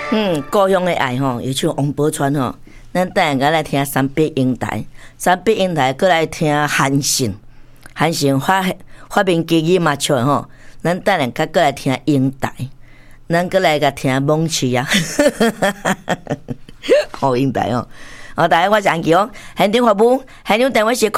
故乡的爱吼，又像王宝钏吼，咱等下来听三八英台，三八英台，搁来听韩信，韩信发明机器嘛唱吼，咱等下搁来听英台，咱搁来个听蒙奇啊，好英台哦。好，大家我是安琪哦，现场服务，现场电话是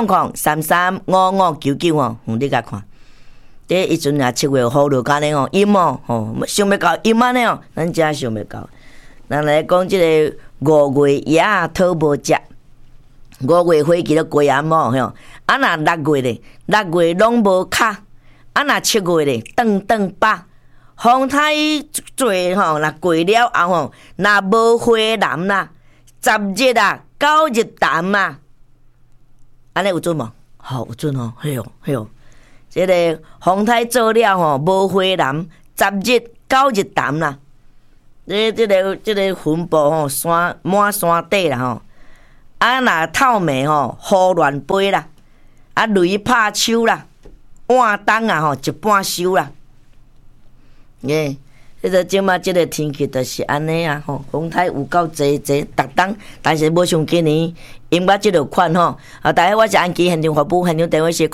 0800335599哦，你甲看。这一阵啊，7月雨落甲呢哦，阴哦，想要到阴安尼哦，咱遮想要到。咱来讲即个5月野讨无食，5月花期都过啊毛吼，啊若6月咧，6月拢无卡，啊若7月咧，顿巴，风台做吼，若过了后吼，若无花南啦，10日啊，9日淡啊，安尼有准无？好有准哦，嘿哦嘿哦。这个风台做了吼，无花南，10日9日淡啦。这个云布吼，山满山底啦吼。啊，若透明吼，雨乱飞啦。啊，雷拍手啦，换冬啊吼，一半收啦。耶，迄个即马即个天气就是安尼啊吼，风台有够济，逐冬，但是无像今年。音乐即落款吼，大家我是安琪，现场服务，现场电话是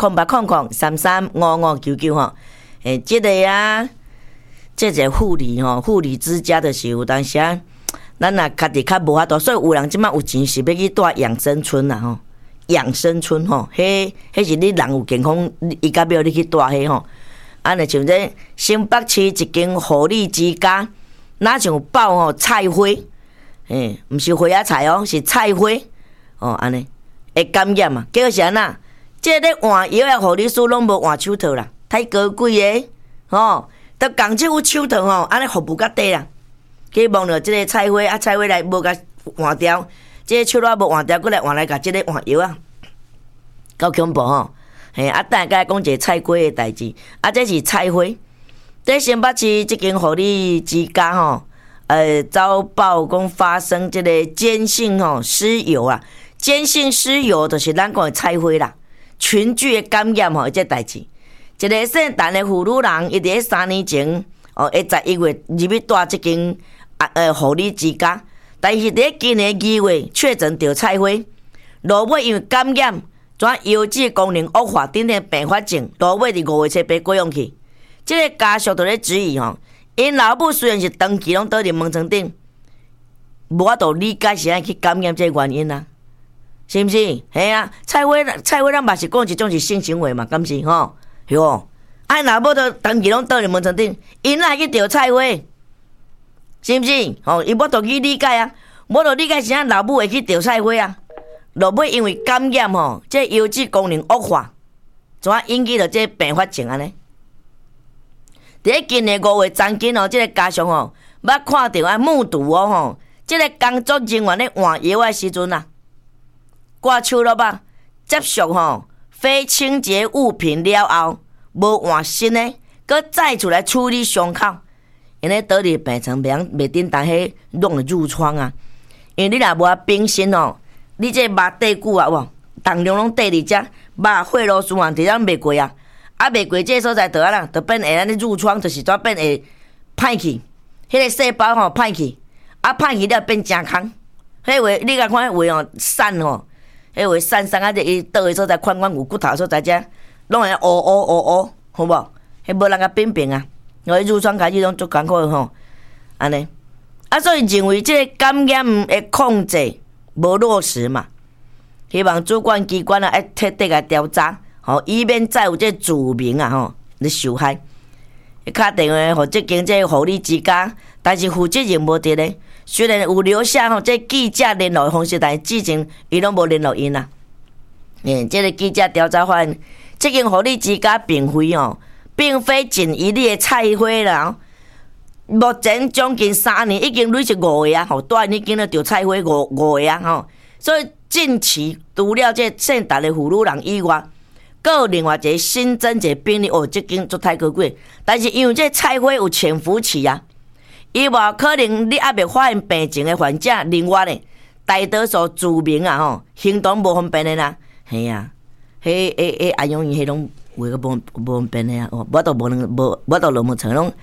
0800335599吼。即个啊，即个护理吼，护理之家就是有当时啊，咱若家己较无法度，所以有人即马有钱是要去住养生村啦吼，养生村吼，迄是你人有健康，伊甲要你去住迄吼。安尼像这新北市一间护理之家，哪像包吼菜花，毋是花仔菜哦，是菜花。哦，安尼会感染嘛？结果是安那？即个换药的护理师拢无换手套啦，太高贵诶！吼，都共即副手套吼，安尼服务较低啦。去望着即个菜花啊，菜花来无甲换掉，即个手套无换掉，过来换来甲即个换药啊，够恐怖吼！嘿，啊，等下甲讲一个菜花的代志，啊，这是菜花。在新北市即间护理之家吼，遭曝讲发生即个碱性吼湿疣啊。碱性湿疣就是咱讲的菜花啦，群聚的感染吼，这代志。一个姓陈的妇女人，伊伫3年前11月入去住这间护理之家，但是伫今年2月确诊着菜花，落尾因为感染，转腰子功能恶化，等等并发症，落尾伫5月初被过用去。这个家属就咧质疑吼，因老母虽然是长期拢倒伫门床顶，无法度理解是安去感染这个原因啊。是毋是？嘿啊，菜花咱嘛是讲一种是性行为嘛，敢是吼？是哦。啊，若无都长期拢倒伫门床顶，因哪去着菜花？是毋是？吼，伊无度去理解啊，无度理解是安老母会去着菜花啊。落尾因为感染吼，这腰子功能恶化，怎啊引起着这并发症安尼？伫今年5月中间哦，这个家属吼，捌看到啊目睹哦吼，这个工作人员咧换药的时阵啊。挂手了吧，接触吼非清洁物品了后，无换新的，搁再出来处理伤口，因为倒伫病床袂顶当迄弄的褥疮啊。因为你若无冰心哦，你这肉底久啊，无重量拢底伫遮，肉血路循环伫咱袂过啊，啊袂过这个所在倒啊啦，就变会咱的褥疮，就是怎变会歹去，迄个细胞吼歹去，啊歹去了变真空，迄话你甲看迄话哦散吼。迄话散啊，伊倒诶所在款有骨头所在遮，拢会乌，好无？迄无人甲辨别啊！因为褥疮开始拢足艰苦诶吼，安尼。啊，所以认为即个感染的控制无落实嘛，希望主管机关啊，要彻底甲调查，吼，以免再有这自明啊，吼，咧受害。敲电话互即间这护理之家，但是负责人无伫咧。虽然有留下吼这记者联络方式，但是至今伊拢无联络因啦。这个记者调查发现，这间护理之家并非仅一例的菜花啦。目前将近3年，已经累是5个啊，吼，住已经了着菜花5个啊，吼。所以近期除了这姓陈的妇女人以外，阁有另外一个新增一个病例，这间足太高贵。但是因为这菜花有潜伏期啊。伊无可能，你还未发现病情的患者，另外呢，大多数自明啊吼，行动无方便的啦，系啊，阿勇伊迄种话个无方便的啊，我都无落门床拢，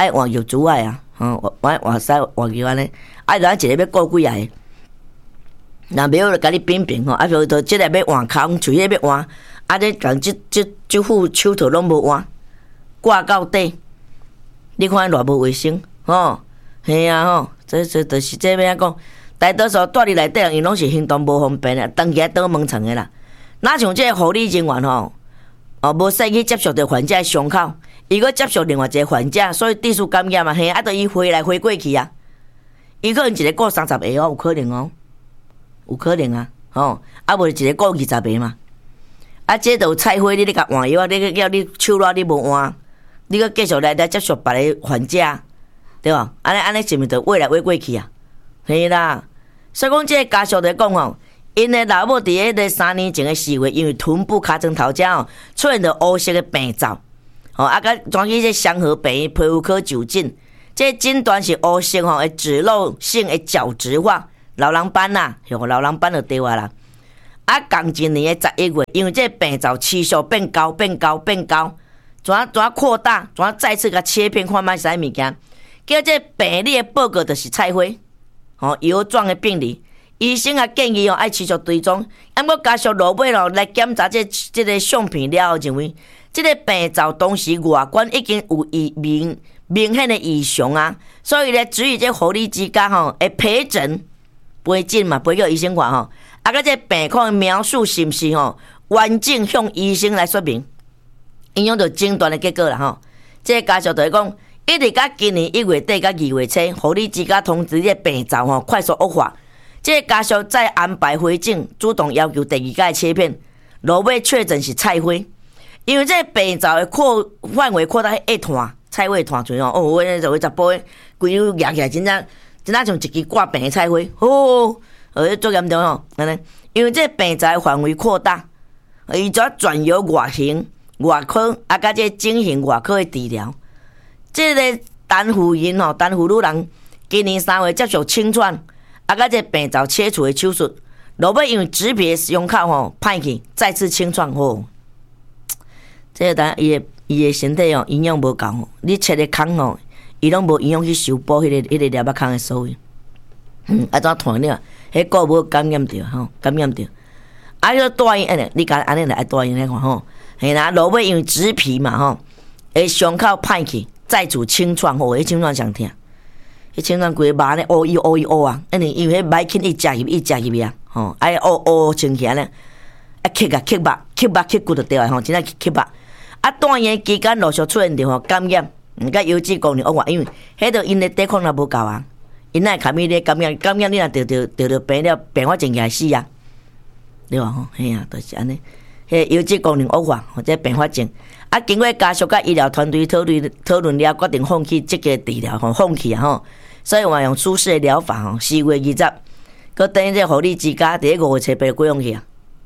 爱换药珠爱啊，换使换药安尼，咱一个要顾几个，若袂好就甲你扁扁吼，就即个要换骹，像迄要换，你讲即副手套拢无换，挂到底，你看偌无卫生吼，嘿啊吼，这就是这要安讲，大多数住伫内底人，因拢是行动无方便啦，当起来倒门床的啦，哪像这个护理人员吼，无使去接触着患者的伤口。伊搁接触另外一个患者，所以地处感染嘛，嘿，著伊飞来飞过去啊。伊可能一个过30个哦，有可能哦，有可能啊，无一个过20个嘛。这著有菜花，你甲换药啊，你叫你手热你无换，你搁继续来接触别个患者，对吧？安尼是毋是著飞来飞过去啊？嘿啦，所以讲这个家属在讲吼，因的老母伫迄个3年前的4月，因为臀部骹床头遮出现着乌色的病灶。甲转去这祥和病院皮肤科就诊，这诊断是乌色会脂漏性的角质化老人斑啦，老人斑就对啦。共一年的11月，因为这病灶持续变高，怎扩大，怎再次甲切片看卖啥物件，叫这病理的报告就是菜花，油状的病理。医生也建议爱持续追踪，过家属落尾来检查这个相片了后，认为这个病灶当时外观已经有明显的异常啊，所以咧质疑这护理之家会皮诊陪诊嘛，陪叫医生看甲这病况的描述是毋是完整向医生来说明，影响到诊断的结果啦这个家属就讲，一直到今年1月底到2月初，护理之家通知这病灶快速恶化。这个家属再安排回诊，主动要求第2届切片，落尾确诊是菜花，因为这个病灶的范围扩大一团菜花团出我就会十波规扭压起来，真正像一支挂病的菜花，做严重安尼，因为这个病灶的范围扩大，伊则转由外科甲这整形外科的治疗。这个陈妇女人今年3月接受清创。甲这病灶切除的手术，落尾因为植皮的伤口歹去，再次清创这个伊的身体营养无够你切的空伊拢无营养去修补迄个粒仔空的所位，怎团了？迄个无感染着感染着。就大医你甲安尼来大医院看嘿啦，落尾因为植皮嘛伤口歹去，再次清创迄清创上疼。迄清创规麻咧，乌啊！因为迄歹轻一夹入啊，爱乌清起来咧，吸肉吸骨就对啊，真正吸肉。大院期间陆续出现着感染，甲油脂功能恶化，因为迄个因的抵抗力无够啊，因会卡咪咧感染你若得病了，病发症起来死啊，对吧？嘿啊，就是安尼。迄油脂功能恶化或者并发症，经过家属甲医疗团队讨论了，决定放弃这个治疗放弃啊所以我用舒适的疗法4月20，佮等于这护理之家第5月初被归用去啊。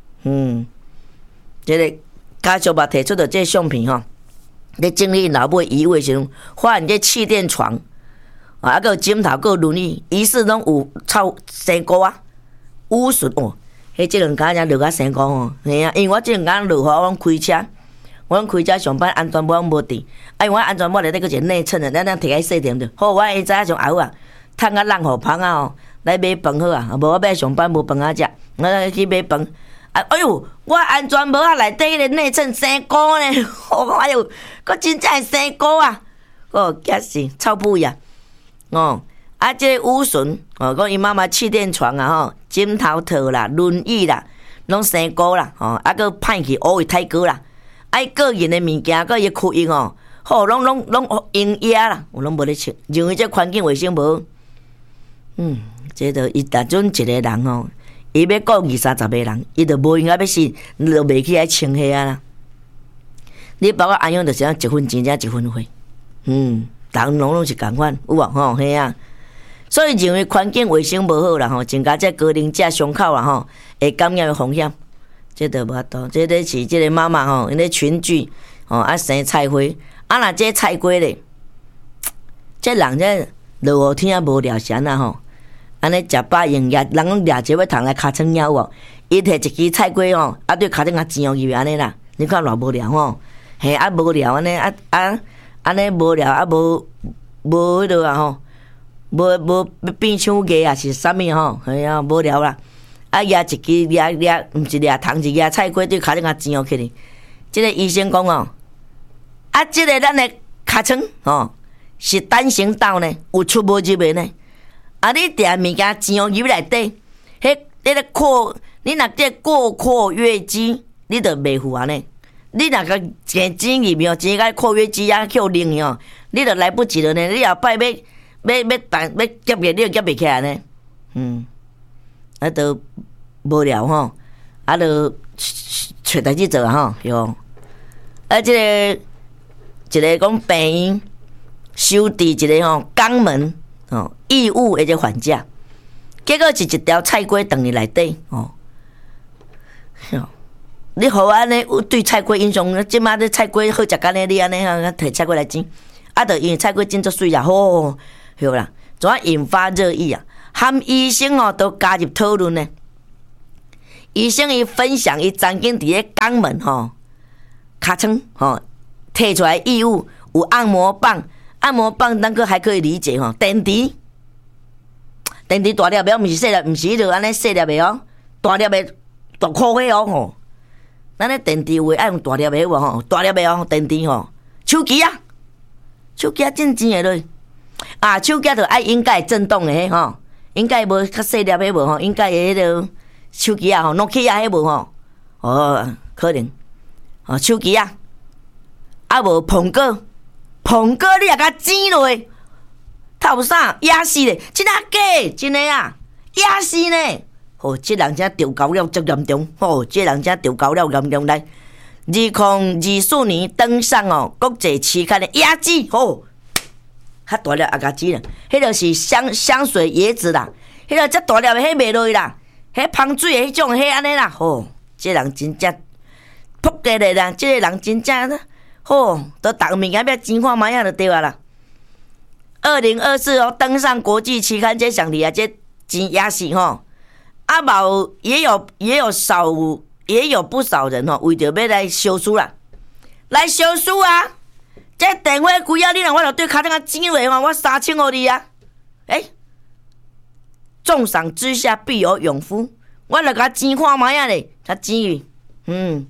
这个家属嘛提出的这个相片咧整理老母遗物的时阵，发现这气垫床还有枕头，还有轮椅，疑似拢有臭生菇啊，污损迄这两天才落啊生菇嘿啊，因为我这两天落雨，我开车。我开车上班，安全帽无戴，因为我安全帽内底佫一个内衬的，咱摕起洗点着。好，我下早上后趁啊冷雨芳啊来买饭好啊，无我要上班无饭啊食，我去买饭。哎呦，我安全帽内底迄个内衬生菇呢，哎呦，佫真正生菇啊！惊死，臭屁啊！这个污损讲伊妈妈气垫床啊枕头套啦、轮椅啦，拢生菇啦，佫歹去乌会太高啦。个人的物件，个伊吸引拢营压啦，我拢无咧穿，认为这环境卫生无。这著伊逐阵一个人伊要顾20-30个人，伊著无闲啊要死，著袂起来清遐啦。你包括安样，就是1分钱才1分货。人拢是共款，有无嘿啊？所以认为环境卫生无好啦增加这高龄者伤口啦会感染的风险。这都无法度，这个是这个妈妈因咧群聚生菜花，若这菜花咧，这人这落雨天无聊闲啊安尼食饱用野，人讲掠一要躺来尻川鸟有无？伊摕一支菜瓜对尻川煎入去安尼啦，你看偌无聊嘿无聊安尼安尼无聊无迄落啊吼，无变像鸡啊是啥物吼？哎呀，无聊啦。啊，抓一支毋是抓糖，是抓菜瓜对骹顶甲煎起哩。即个医生讲哦，啊，即个咱的尻川吼是单行道呢，有出无入的呢。啊，你抓物件煎入内底，迄个括，你若这过括约肌，你就袂赴安尼。你若个煎入去哦，煎到括约肌啊，叫冷哦，你就来不及了呢。你后摆要夹个，你就夹袂起来呢。啊，都无聊吼，啊，就找代志做吼，哟。啊，一个讲病院收伫一个吼肛门哦异物的这患者，结果是一条菜瓜放伫内底哦。你互安尼对菜瓜印象，即马这菜瓜好食干呢？你安尼摕菜瓜来煎，啊，就因为菜瓜煎足水啦，好啦，怎啊引发热议啊？和医生哦都加入讨论呢。医生伊分享伊曾经伫咧肛门吼尻川吼摕出来异物，有按摩棒，按摩棒咱个还可以理解吼，电池大粒的，毋是细粒，毋是迄落安尼细粒的哦，大粒的大颗的哦吼。咱咧电池有爱用大粒的无吼，大粒的哦电池吼，手机啊真的落啊，手机就爱应该震动的迄吼，应该无较细粒的无吼，应该会迄落手机啊吼，Nokia 迄无吼，哦可能哦手机啊，啊无苹果你也甲煎落去，透啥压死咧？真啊假？真诶啊，压死呢！哦，这人真中高了足严重，哦，这人真中高了严重来。2024年登上哦国际期刊的椰子，哦，较大粒也甲煎了，迄个是香水椰子啦，迄个遮大粒的迄袂落去啦，迄芳水的迄种迄安尼啦，哦，这人真正扑街咧啦，这个人真正哦，都逐物件要煎看卖啊就对啊啦。2024哦登上国际期刊，这上厉害，这真野死吼。啊，也有不少人吼，为着要来修书啦，来修书啊！这电话贵啊，你若我著对骹顶啊煎落吼，我3000互你啊！重赏之下必有勇夫，我著甲煎看卖啊咧，甲煎去，赢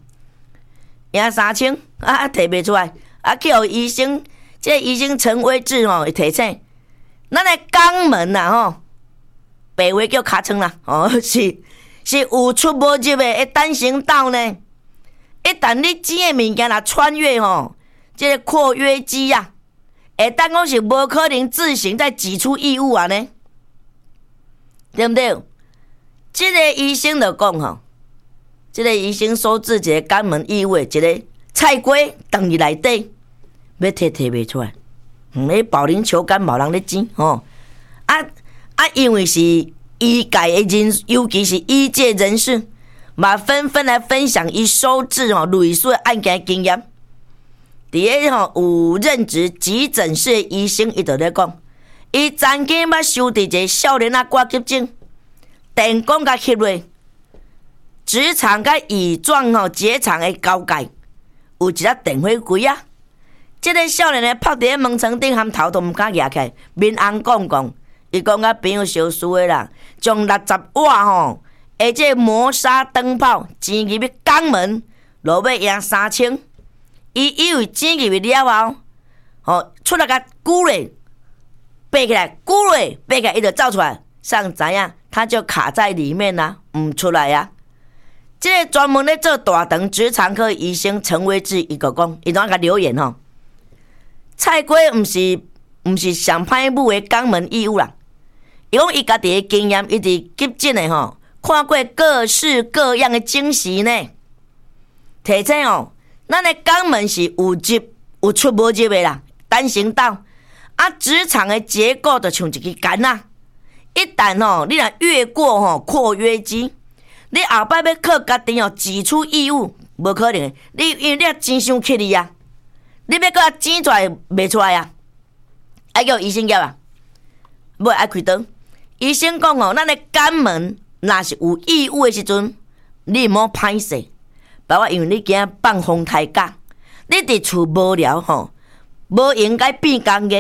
3000啊，摕袂出来，啊，去互医生，这个医生陈威志吼，提醒，咱的肛门呐吼。白话叫尻川啦，哦，是有出无入的单行道呢。一旦你煎的物件若穿越吼，这个括约肌啊，会当讲是无可能自行再挤出异物啊呢，对不对？这个医生就讲吼，这个医生所指一个肛门异物，一个菜瓜放入内底，要摕袂出来，迄保龄球杆无人咧煎吼因为是医界的人，尤其是医界人士，嘛纷纷来分享伊收治类似的案件经验。伫个有任职急诊室的医生，伊就咧讲，伊曾经捌收伫一个少年挂急诊，电工甲吸落，直肠甲乙状结肠的交界，有一粒电火龟啊。这个少年咧趴伫门床顶，含头都毋敢举起来，面红光光。伊讲甲朋友烧书的啦，将60瓦而且磨砂灯泡煎入去肛门，落要赢3000。伊以为煎入去了后，出来甲鼓咧，爬起来，鼓咧，爬起来，伊就走出来，上知影，他就卡在里面啦，唔出来啊。这个专门咧做大肠直肠科医生陈威志，伊就讲，伊怎甲留言菜瓜毋是上歹母的肛门异物啦。伊讲伊家己的经验，伊伫急诊的看过各式各样的惊喜呢。提醒咱的肛门是有出无入的啦，单行道啊，直肠的结构就像一支杆啊。一旦你若越过括约肌，你后摆要靠家己挤出异物，无可能的。因为你要煎伤起哩啊，你要搁煎出来袂出来啊，爱叫医生叫啊，无爱开刀。医生讲咱的肛门若是有异物的时阵，你毋好歹势，包括因为你惊放风台假，你伫厝无聊无应该变工个，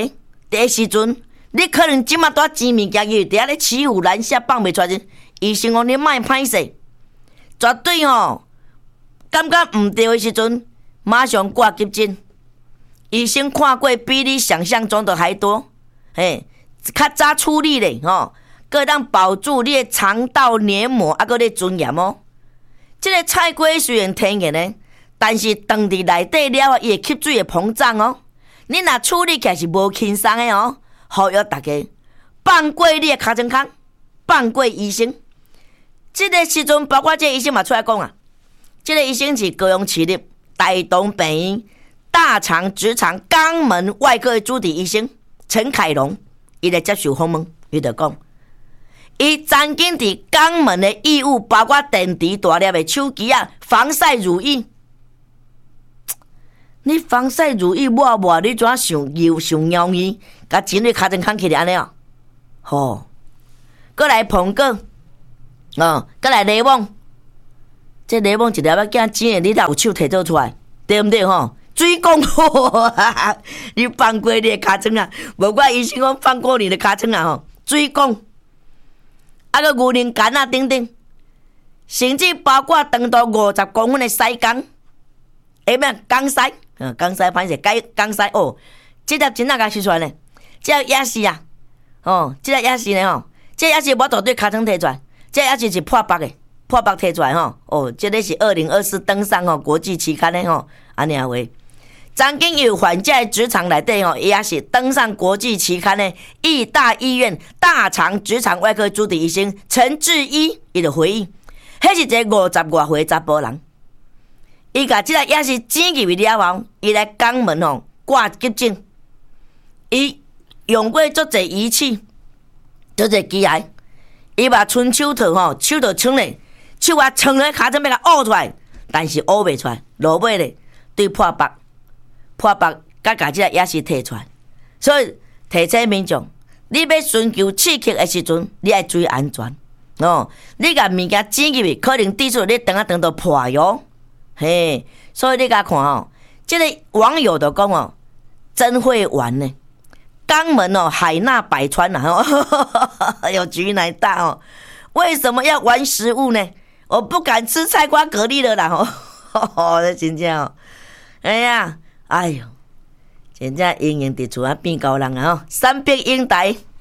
第时阵，你可能即马带钱物件去，伫遐咧欺负拦下放袂出来，医生讲你莫歹势，绝对感觉毋对的时阵，马上挂急诊。医生看过比你想象中的还多，较早处理咧搁当保住你的肠道黏膜，搁咧尊严这个菜龟虽然天然的，但是放伫内底了，伊会吸水会膨胀你若处理起来是无轻松的呼吁大家放过你的尻川空，放过医生。这个时阵，包括这个医生嘛出来讲这个医生是高雄市立台东病院大肠直肠肛门外科的主治医生陈凯龙，伊来接受访问，伊就讲，伊曾经伫肛门的异物，包括电池大粒的手机防晒乳液。你防晒乳液抹，你怎上油上尿伊，甲钱你尻川空起来安尼搁来捧果，搁来柠檬，这柠檬一粒要惊钱的，你哪有手摕做出来，对毋对水讲你放过你的尻川无怪医生讲放过你的尻川水讲，搁牛奶干等等，甚至包括长度50公分的屎缸，肛屎。肛屎歹势，肛屎这粒真甲吸出来呢，这粒也是这粒也是呢这也是无倒对尻川摕出来，这也是破腹的，破腹摕出来这个是2024登上国际期刊的安尼话，曾经有患者的直肠内底也是登上国际期刊的义大医院大肠直肠外科主治医生陈志一，伊就回应，迄是一个50多岁查甫人。伊甲即个也是钱入去了后，伊来肛门挂急诊。伊用过足侪仪器，足侪机械，伊把伸手套手套撑咧，手撑咧尻川要甲挖出来，但是挖袂出来，落尾咧对破腹，甲即个也是摕出来。所以提醒民众，你要寻求刺激的时阵，你要注意安全你甲物件钱入去，可能滴出你等到破哟。所以你甲看这个网友就讲真会玩呢，肛门海纳百川有局来大为什么要玩食物呢？我不敢吃菜瓜蛤蜊了啦这真正哎呦，真正英英伫厝变高人三必英台。